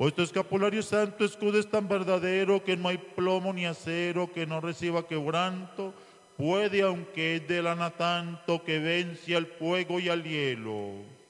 Vuestro escapulario santo, escudo es tan verdadero que no hay plomo ni acero que no reciba quebranto. Puede, aunque es de lana tanto, que vence al fuego y al hielo.